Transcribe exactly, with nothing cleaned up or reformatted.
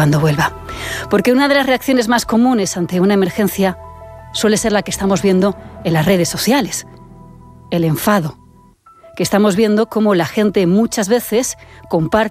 cuando vuelva. Porque una de las reacciones más comunes ante una emergencia suele ser la que estamos viendo en las redes sociales, el enfado, que estamos viendo cómo la gente muchas veces comparte